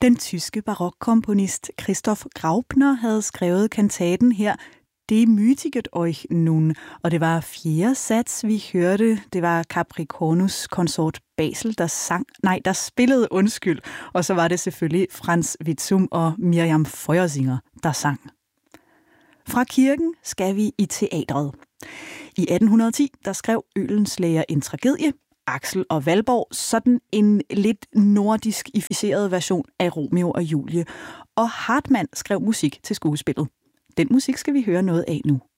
Den tyske barokkomponist Christoph Graupner havde skrevet kantaten her, Demütiget euch nun, og det var fjerde sats, vi hørte. Det var Capricornus konsort Basel, der spillede, og så var det selvfølgelig Franz Witzum og Miriam Feuersinger, der sang. Fra kirken skal vi i teatret. I 1810, der skrev Oehlenschläger en tragedie, Axel og Valborg, sådan en lidt nordisk-ificeret version af Romeo og Julie. Og Hartmann skrev musik til skuespillet. Den musik skal vi høre noget af nu.